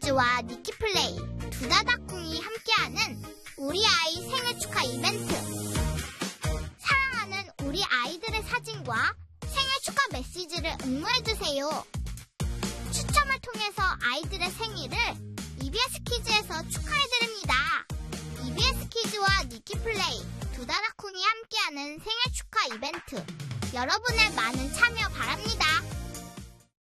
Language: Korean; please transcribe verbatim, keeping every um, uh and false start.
키즈와 니키플레이, 두다다쿵이 함께하는 우리 아이 생일 축하 이벤트. 사랑하는 우리 아이들의 사진과 생일 축하 메시지를 응모해주세요. 추첨을 통해서 아이들의 생일을 이비에스 키즈에서 축하해드립니다. 이비에스 키즈와 니키플레이, 두다다쿵이 함께하는 생일 축하 이벤트. 여러분의 많은 참여 바랍니다.